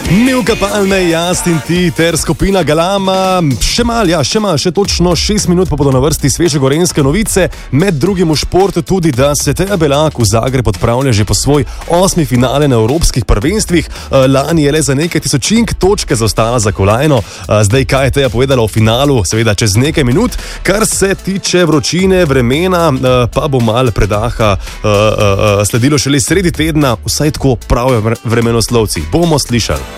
Milka Palme, Justin T ter skupina Galama. Še točno 6 minut pa bodo na vrsti sveže gorenjske novice. Med drugim v športu tudi, da se Teja Belak v Zagreb odpravlja že po svoj 8. finale na evropskih prvenstvih. Lani je le za nekaj tisočink točke zaostala za kolajno. Zdaj, kaj je Teja povedala o finalu, seveda čez nekaj minut. Kar se tiče vročine, vremena, pa bo mal predaha sledilo šele sredi tedna, vsaj tako pravijo vremenoslovci. Bomo slišali.